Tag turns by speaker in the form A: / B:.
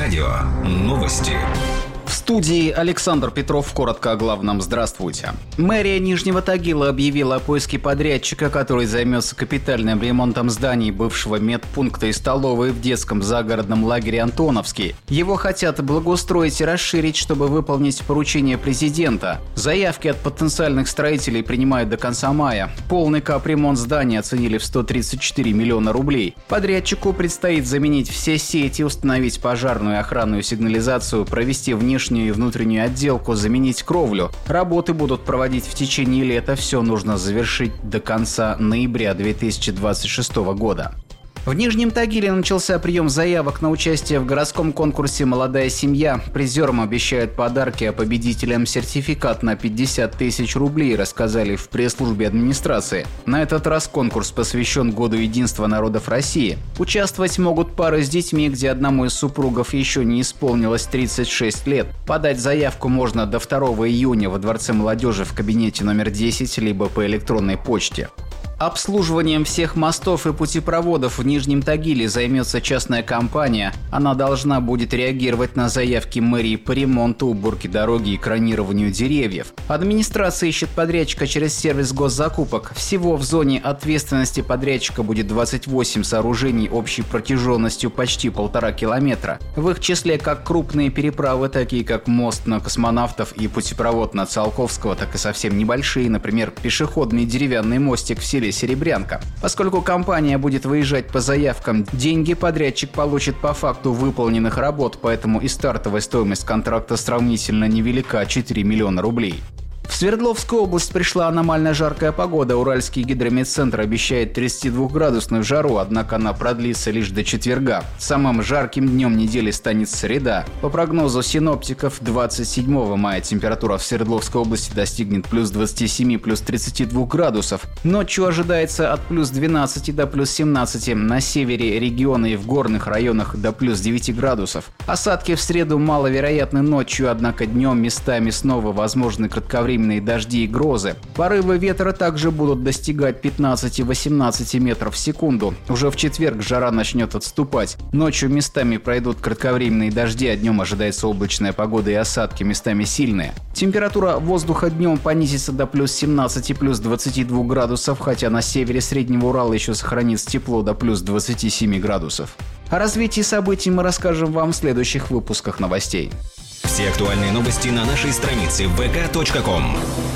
A: радио. Новости.
B: В студии Александр Петров. Коротко о главном. Здравствуйте. Мэрия Нижнего Тагила объявила о поиске подрядчика, который займется капитальным ремонтом зданий бывшего медпункта и столовой в детском загородном лагере «Антоновский». Его хотят благоустроить и расширить, чтобы выполнить поручение президента. Заявки от потенциальных строителей принимают до конца мая. Полный капремонт здания оценили в 134 миллиона рублей. Подрядчику предстоит заменить все сети, установить пожарную и охранную сигнализацию, провести внешнюю и внутреннюю отделку, заменить кровлю. Работы будут проводить в течение лета. Все нужно завершить до конца ноября 2026 года. В Нижнем Тагиле начался прием заявок на участие в городском конкурсе «Молодая семья». Призерам обещают подарки, а победителям сертификат на 50 тысяч рублей, рассказали в пресс-службе администрации. На этот раз конкурс посвящен Году единства народов России. Участвовать могут пары с детьми, где одному из супругов еще не исполнилось 36 лет. Подать заявку можно до 2 июня во Дворце молодежи в кабинете номер 10, либо по электронной почте. Обслуживанием всех мостов и путепроводов в Нижнем Тагиле займется частная компания. Она должна будет реагировать на заявки мэрии по ремонту, уборке дороги и кронированию деревьев. Администрация ищет подрядчика через сервис госзакупок. Всего в зоне ответственности подрядчика будет 28 сооружений общей протяженностью почти 1,5 километра. В их числе как крупные переправы, такие как мост на Космонавтов и путепровод на Циолковского, так и совсем небольшие, например, пешеходный деревянный мостик в селе Серебрянка. Поскольку компания будет выезжать по заявкам, деньги подрядчик получит по факту выполненных работ, поэтому и стартовая стоимость контракта сравнительно невелика – 4 миллиона рублей. В Свердловскую область пришла аномально жаркая погода. Уральский гидрометцентр обещает 32-градусную жару, однако она продлится лишь до четверга. Самым жарким днем недели станет среда. По прогнозу синоптиков, 27 мая температура в Свердловской области достигнет плюс 27, плюс 32 градусов. Ночью ожидается от плюс 12 до плюс 17. На севере региона и в горных районах до плюс 9 градусов. Осадки в среду маловероятны ночью, однако днем местами снова возможны кратковременные дожди и грозы. Порывы ветра также будут достигать 15-18 метров в секунду. Уже в четверг жара начнет отступать. Ночью местами пройдут кратковременные дожди, а днем ожидается облачная погода и осадки, местами сильные. Температура воздуха днем понизится до плюс 17, плюс 22 градусов, хотя на севере Среднего Урала еще сохранится тепло до плюс 27 градусов. О развитии событий мы расскажем вам в следующих выпусках новостей.
A: Все актуальные новости на нашей странице vk.com.